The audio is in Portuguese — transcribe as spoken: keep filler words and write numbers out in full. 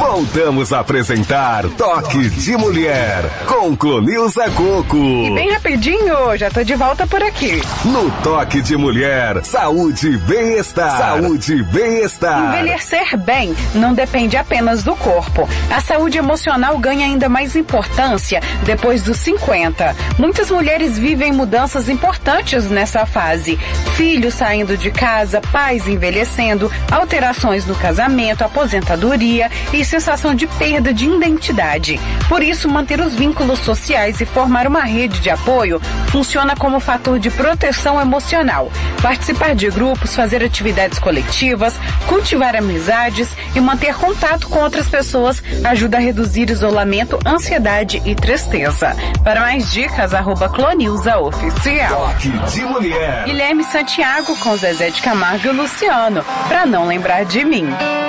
Voltamos a apresentar Toque de Mulher com Clonilza Coco. E bem rapidinho, já tô de volta por aqui. No Toque de Mulher, saúde e bem-estar. Saúde e bem-estar. Envelhecer bem não depende apenas do corpo. A saúde emocional ganha ainda mais importância depois dos cinquenta. Muitas mulheres vivem mudanças importantes nessa fase. Filhos saindo de casa, pais envelhecendo, alterações no casamento, aposentadoria e sensação de perda de identidade. Por isso, manter os vínculos sociais e formar uma rede de apoio funciona como fator de proteção emocional. Participar de grupos, fazer atividades coletivas, cultivar amizades e manter contato com outras pessoas ajuda a reduzir isolamento, ansiedade e tristeza. Para mais dicas, arroba Clonilza Oficial. Toque de Mulher. Guilherme Santiago com Zezé de Camargo e Luciano, pra não lembrar de mim.